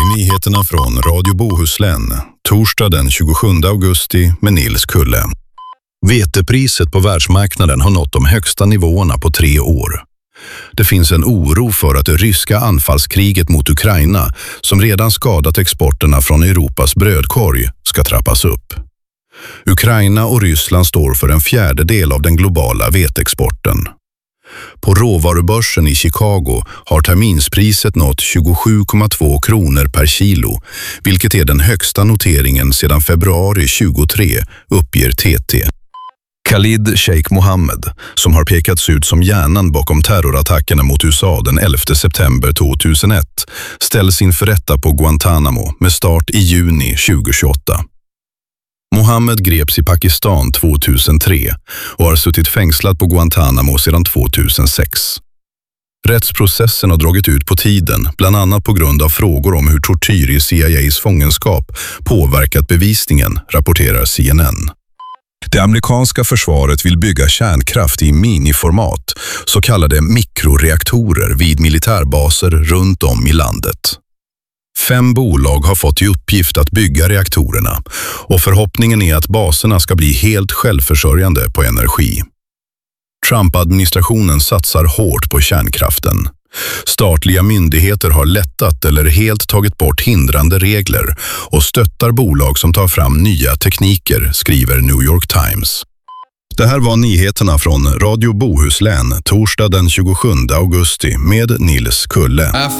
Nyheterna från Radio Bohuslän, torsdag den 27 augusti med Nils Kulle. Vetepriset på världsmarknaden har nått de högsta nivåerna på 3 år. Det finns en oro för att det ryska anfallskriget mot Ukraina, som redan skadat exporterna från Europas brödkorg, ska trappas upp. Ukraina och Ryssland står för en fjärdedel av den globala vetexporten. På råvarubörsen i Chicago har terminspriset nått 27,2 kronor per kilo, vilket är den högsta noteringen sedan februari 2023, uppger TT. Khalid Sheikh Mohammed, som har pekats ut som hjärnan bakom terrorattackerna mot USA den 11 september 2001, ställs inför rätta på Guantanamo med start i juni 2028. Mohammed greps i Pakistan 2003 och har suttit fängslad på Guantanamo sedan 2006. Rättsprocessen har dragit ut på tiden, bland annat på grund av frågor om hur tortyr i CIAs fångenskap påverkat bevisningen, rapporterar CNN. Det amerikanska försvaret vill bygga kärnkraft i miniformat, så kallade mikroreaktorer vid militärbaser runt om i landet. 5 bolag har fått i uppgift att bygga reaktorerna och förhoppningen är att baserna ska bli helt självförsörjande på energi. Trump-administrationen satsar hårt på kärnkraften. Statliga myndigheter har lättat eller helt tagit bort hindrande regler och stöttar bolag som tar fram nya tekniker, skriver New York Times. Det här var nyheterna från Radio Bohuslän, torsdag den 27 augusti med Nils Kulle.